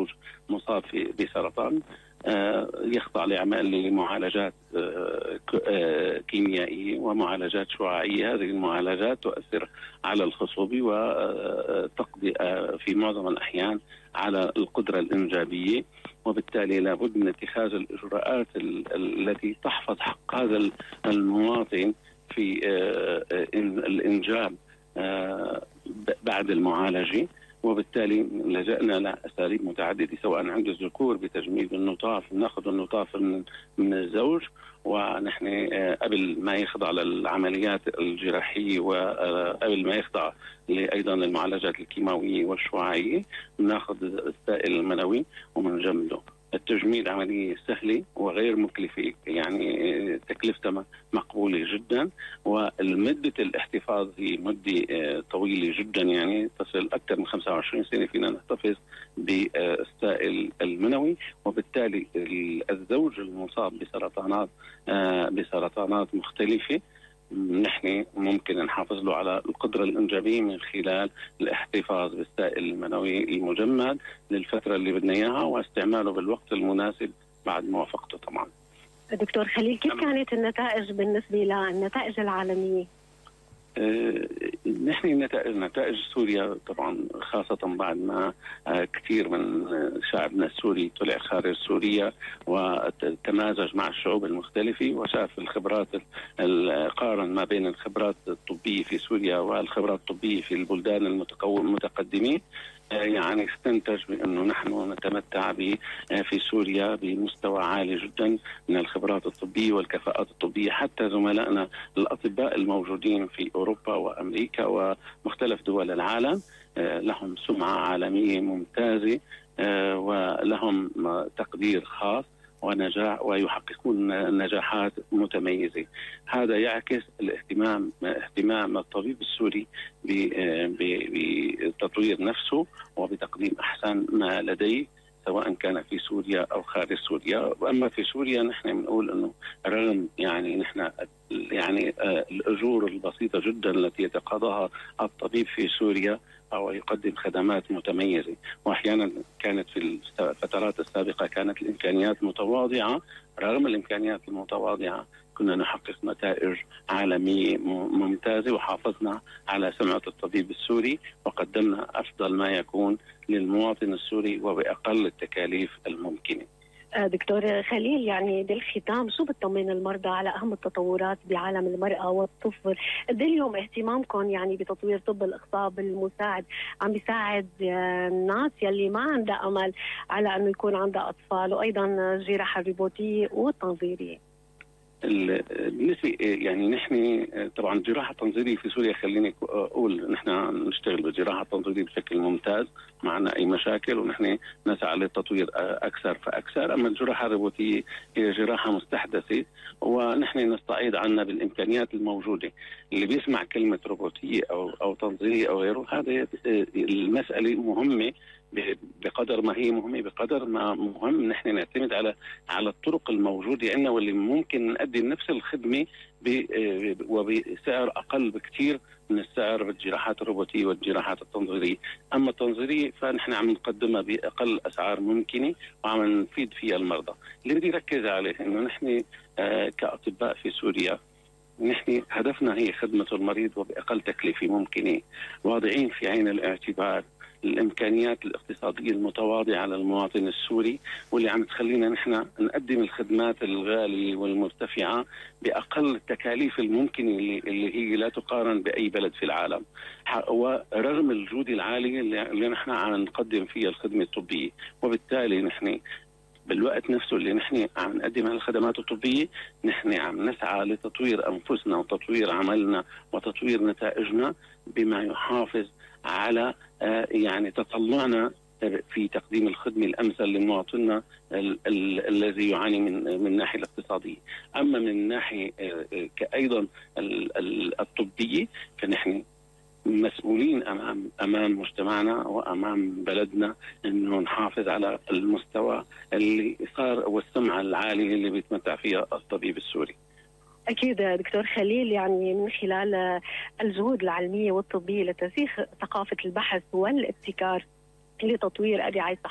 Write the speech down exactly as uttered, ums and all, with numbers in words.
زوج مصاب بسرطان يخضع لمعالجات كيميائية ومعالجات شعاعية. هذه المعالجات تؤثر على الخصوبة وتقضي في معظم الأحيان على القدرة الإنجابية، وبالتالي لابد من اتخاذ الإجراءات التي تحفظ حق هذا المواطن في الإنجاب بعد المعالجة. وبالتالي لجأنا لأساليب متعددة، سواء عند الذكور بتجميد النطاف، نأخذ النطاف من من الزوج، ونحن قبل ما يخضع للعمليات الجراحية وقبل ما يخضع أيضا المعالجات الكيماوية والشعاعية نأخذ السائل المنوي ومنجمده. التجميد عملية سهلة وغير مكلفة، يعني تكلفتها مقبولة جدا، والمدة الاحتفاظ هي مدة طويلة جدا، يعني تصل أكثر من خمسة وعشرين سنة فينا نحتفظ بالسائل المنوي. وبالتالي الزوج المصاب بسرطانات بسرطانات مختلفة نحن ممكن نحافظ له على القدرة الإنجابية من خلال الاحتفاظ بالسائل المنوي المجمد للفترة اللي بدنا إياها، واستعماله بالوقت المناسب بعد موافقته طبعا. دكتور خليل، كيف كانت النتائج بالنسبة للنتائج العالمية؟ آه، نحن نتائج نتائج سوريا طبعا، خاصة بعد ما آه كثير من شعبنا السوري طلع خارج سوريا وتمازج مع الشعوب المختلفة وشاف الخبرات، قارن ما بين الخبرات الطبية في سوريا والخبرات الطبية في البلدان المتقدمين، يعني استنتج بأنه نحن نتمتع في سوريا بمستوى عالي جدا من الخبرات الطبية والكفاءات الطبية. حتى زملائنا الأطباء الموجودين في أوروبا وأمريكا ومختلف دول العالم لهم سمعة عالمية ممتازة ولهم تقدير خاص ونجاح، ويحققون نجاحات متميزة. هذا يعكس الاهتمام اهتمام الطبيب السوري بتطوير نفسه وبتقديم أحسن ما لديه، سواء كان في سوريا أو خارج سوريا. وأما في سوريا نحن بنقول أنه رغم يعني نحن يعني الأجور البسيطة جدا التي يتقاضاها الطبيب في سوريا أو يقدم خدمات متميزة، وأحيانا كانت في الفترات السابقة كانت الإمكانيات متواضعة، رغم الإمكانيات المتواضعة كنا نحقق نتائج عالمية ممتازة وحافظنا على سمعة الطبيب السوري وقدمنا أفضل ما يكون للمواطن السوري وبأقل التكاليف الممكنة. دكتور خليل، يعني بالختام شو بتطمن المرضى على أهم التطورات بعالم المرأة والطفل؟ قد اليوم اهتمامكم يعني بتطوير طب الإخصاب المساعد عم بيساعد الناس يلي ما عندها أمل على أنه يكون عندها أطفال، وأيضا الجراحة الروبوتية والتنظيرية؟ بالنسبة يعني نحن طبعا الجراحة التنظيرية في سوريا، خليني أقول نحن نشتغل بالجراحة التنظيرية بشكل ممتاز، ما عندنا أي مشاكل ونحن نسعى للتطوير أكثر فأكثر. أما الجراحة الروبوتية هي جراحة مستحدثة ونحن نستعيض عنها بالإمكانيات الموجودة. اللي بيسمع كلمة روبوتية أو أو تنظيرية أو غيره، هذه المسألة مهمة بقدر ما هي مهمة، بقدر ما مهم نحن نعتمد على على الطرق الموجودة عندنا واللي ممكن نقدم نفس الخدمة وبسعر أقل بكثير من السعر بالجراحات الروبوتية والجراحات التنظيرية. أما التنظيرية فنحن عم نقدمها بأقل أسعار ممكنة وعم نفيد فيها المرضى. اللي بدي ركز عليه إنه نحن آه كأطباء في سوريا نحن هدفنا هي خدمة المريض وبأقل تكلفة ممكنة، واضعين في عين الاعتبار الإمكانيات الاقتصادية المتواضعة على المواطن السوري، واللي عم تخلينا نحن نقدم الخدمات الغالية والمرتفعة بأقل التكاليف الممكنة اللي, اللي هي لا تقارن بأي بلد في العالم، ورغم الجودة العالية اللي نحن عم نقدم فيها الخدمة الطبية. وبالتالي نحن بالوقت نفسه اللي نحن عم نقدم الخدمات الطبية نحن عم نسعى لتطوير أنفسنا وتطوير عملنا وتطوير نتائجنا بما يحافظ على آه يعني تطلعنا في تقديم الخدمة الأمثل لمواطننا الذي يعاني من من الناحية الاقتصادية. أما من الناحية آه كأيضا الطبية فنحن مسؤولين أمام أمام مجتمعنا وأمام بلدنا إنه نحافظ على المستوى اللي صار والسمعة العالية اللي بيتمتع فيها الطبيب السوري. أكيد دكتور خليل، يعني من خلال الجهود العلمية والطبية لترسيخ ثقافة البحث والابتكار لتطوير الرعاية